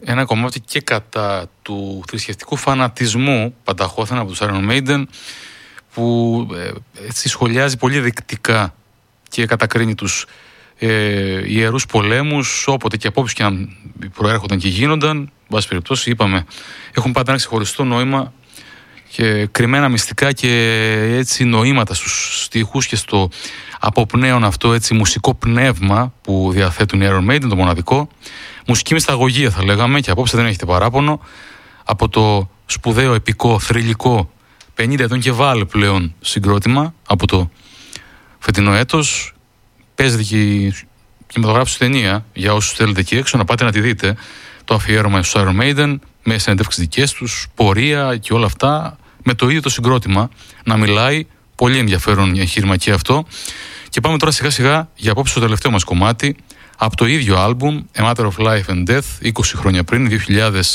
ένα κομμάτι και κατά του θρησκευτικού φανατισμού πανταχώθεν από τους Iron Maiden, που έτσι σχολιάζει πολύ δεκτικά και κατακρίνει τους ιερούς πολέμους, όποτε και απόψε και αν προέρχονταν και γίνονταν. Βάση περιπτώσει, είπαμε, έχουν πάντα ένα ξεχωριστό νόημα και κρυμμένα μυστικά και έτσι νοήματα στους στίχους και στο αποπνέον αυτό έτσι μουσικό πνεύμα που διαθέτουν οι Iron Maiden, το μοναδικό. Μουσική μυσταγωγία θα λέγαμε, και απόψε δεν έχετε παράπονο, από το σπουδαίο, επικό, θρυλικό 50 ετών και βάλε πλέον συγκρότημα από το φετινό έτος. Παίζεται και η κινηματογράφηση ταινία, για όσους θέλετε εκεί έξω να πάτε να τη δείτε, το αφιέρωμα στους Iron Maiden, με συνεντεύξεις δικές τους, πορεία και όλα αυτά, με το ίδιο το συγκρότημα να μιλάει. Πολύ ενδιαφέρον εγχείρημα και αυτό. Και πάμε τώρα σιγά σιγά για απόψε στο τελευταίο μας κομμάτι, από το ίδιο άλμπουμ, A Matter of Life and Death, 20 χρόνια πριν,